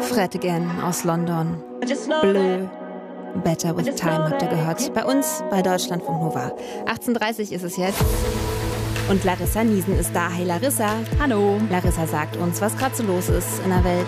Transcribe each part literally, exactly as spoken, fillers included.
Fred again aus London. Bleu. Better with Time habt ihr gehört. Bei uns bei Deutschlandfunk Nova. achtzehn Uhr dreißig ist es jetzt. Und Larissa Niesen ist da. Hey Larissa. Hallo. Larissa sagt uns, was gerade so los ist in der Welt.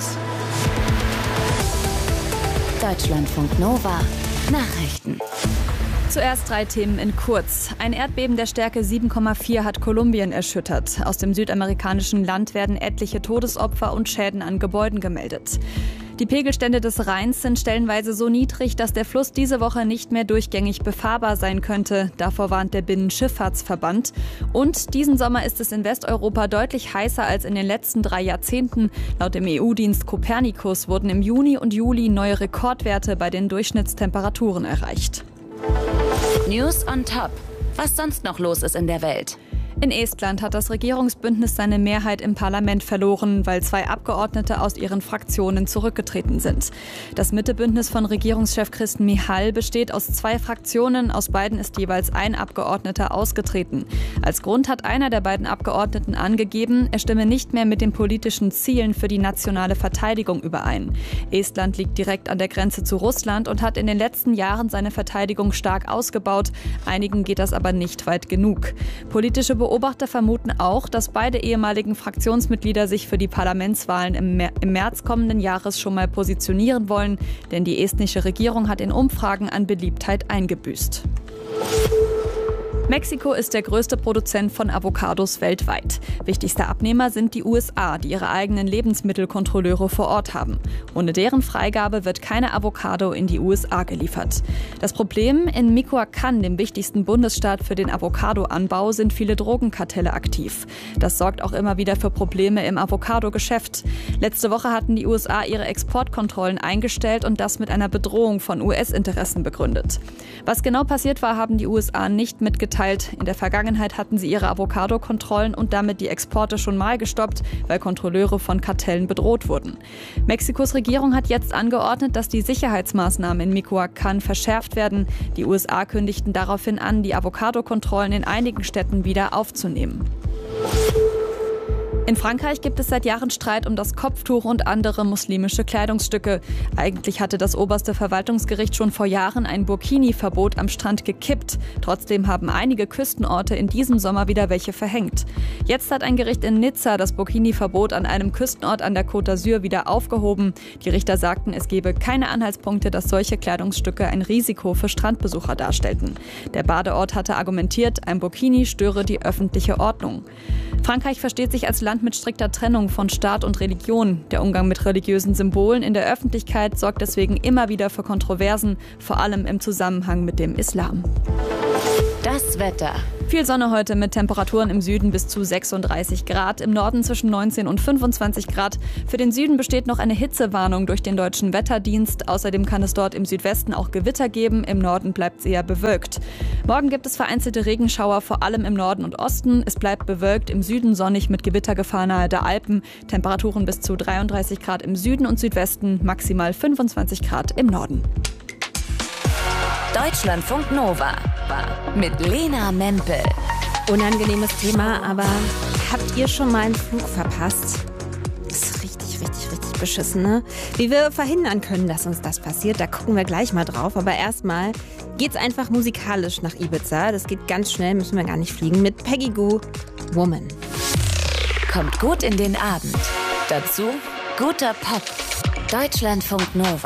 Deutschlandfunk Nova. Nachrichten. Zuerst drei Themen in kurz. Ein Erdbeben der Stärke sieben Komma vier hat Kolumbien erschüttert. Aus dem südamerikanischen Land werden etliche Todesopfer und Schäden an Gebäuden gemeldet. Die Pegelstände des Rheins sind stellenweise so niedrig, dass der Fluss diese Woche nicht mehr durchgängig befahrbar sein könnte. Davor warnt der Binnenschifffahrtsverband. Und diesen Sommer ist es in Westeuropa deutlich heißer als in den letzten drei Jahrzehnten. Laut dem E U-Dienst Copernicus wurden im Juni und Juli neue Rekordwerte bei den Durchschnittstemperaturen erreicht. News on Top. Was sonst noch los ist in der Welt? In Estland hat das Regierungsbündnis seine Mehrheit im Parlament verloren, weil zwei Abgeordnete aus ihren Fraktionen zurückgetreten sind. Das Mittebündnis von Regierungschef Kristen Michal besteht aus zwei Fraktionen. Aus beiden ist jeweils ein Abgeordneter ausgetreten. Als Grund hat einer der beiden Abgeordneten angegeben, er stimme nicht mehr mit den politischen Zielen für die nationale Verteidigung überein. Estland liegt direkt an der Grenze zu Russland und hat in den letzten Jahren seine Verteidigung stark ausgebaut. Einigen geht das aber nicht weit genug. Politische Beobachter vermuten auch, dass beide ehemaligen Fraktionsmitglieder sich für die Parlamentswahlen im, Mer- im März kommenden Jahres schon mal positionieren wollen, denn die estnische Regierung hat in Umfragen an Beliebtheit eingebüßt. Mexiko ist der größte Produzent von Avocados weltweit. Wichtigster Abnehmer sind die U S A, die ihre eigenen Lebensmittelkontrolleure vor Ort haben. Ohne deren Freigabe wird keine Avocado in die U S A geliefert. Das Problem: in Michoacán, dem wichtigsten Bundesstaat für den Avocadoanbau, sind viele Drogenkartelle aktiv. Das sorgt auch immer wieder für Probleme im Avocado-Geschäft. Letzte Woche hatten die U S A ihre Exportkontrollen eingestellt und das mit einer Bedrohung von U S-Interessen begründet. Was genau passiert war, haben die U S A nicht mitgeteilt. In der Vergangenheit hatten sie ihre Avocado-Kontrollen und damit die Exporte schon mal gestoppt, weil Kontrolleure von Kartellen bedroht wurden. Mexikos Regierung hat jetzt angeordnet, dass die Sicherheitsmaßnahmen in Michoacán verschärft werden. Die U S A kündigten daraufhin an, die Avocado-Kontrollen in einigen Städten wieder aufzunehmen. In Frankreich gibt es seit Jahren Streit um das Kopftuch und andere muslimische Kleidungsstücke. Eigentlich hatte das oberste Verwaltungsgericht schon vor Jahren ein Burkini-Verbot am Strand gekippt. Trotzdem haben einige Küstenorte in diesem Sommer wieder welche verhängt. Jetzt hat ein Gericht in Nizza das Burkini-Verbot an einem Küstenort an der Côte d'Azur wieder aufgehoben. Die Richter sagten, es gebe keine Anhaltspunkte, dass solche Kleidungsstücke ein Risiko für Strandbesucher darstellten. Der Badeort hatte argumentiert, ein Burkini störe die öffentliche Ordnung. Frankreich versteht sich als Land mit strikter Trennung von Staat und Religion. Der Umgang mit religiösen Symbolen in der Öffentlichkeit sorgt deswegen immer wieder für Kontroversen, vor allem im Zusammenhang mit dem Islam. Das Wetter. Viel Sonne heute mit Temperaturen im Süden bis zu sechsunddreißig Grad, im Norden zwischen neunzehn und fünfundzwanzig Grad. Für den Süden besteht noch eine Hitzewarnung durch den Deutschen Wetterdienst. Außerdem kann es dort im Südwesten auch Gewitter geben, im Norden bleibt es eher bewölkt. Morgen gibt es vereinzelte Regenschauer, vor allem im Norden und Osten. Es bleibt bewölkt, im Süden sonnig mit Gewittergefahr nahe der Alpen. Temperaturen bis zu dreiunddreißig Grad im Süden und Südwesten, maximal fünfundzwanzig Grad im Norden. Deutschlandfunk Nova mit Lena Mempel. Unangenehmes Thema, aber habt ihr schon mal einen Flug verpasst? Das ist richtig, richtig, richtig beschissen, ne? Wie wir verhindern können, dass uns das passiert, da gucken wir gleich mal drauf. Aber erstmal geht's einfach musikalisch nach Ibiza. Das geht ganz schnell, müssen wir gar nicht fliegen. Mit Peggy Gou, Woman. Kommt gut in den Abend. Dazu guter Pop. Deutschlandfunk Nova.